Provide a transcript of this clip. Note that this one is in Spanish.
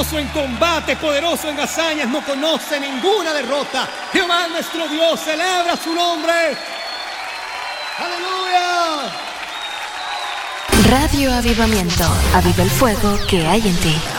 victorioso en combate, poderoso en hazañas, no conoce ninguna derrota. Jehová nuestro Dios, celebra su nombre. ¡Aleluya! Radio Avivamiento. Aviva el fuego que hay en ti.